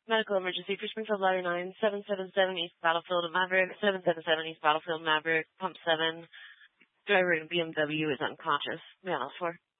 Medical emergency for Springfield Ladder 9, 777 East Battlefield Maverick, 777 East Battlefield Maverick, pump 7. Driver in BMW is unconscious. May I ask for?